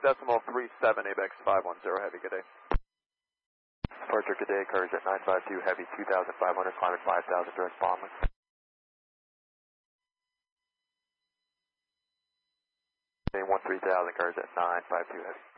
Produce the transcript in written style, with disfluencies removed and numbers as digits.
6.37, ABEX 510, Heavy, good day. Departure today occurs at 952 Heavy 2,500, climbing 5,000 direct bombing. Name 13,000 occurs at 952 Heavy.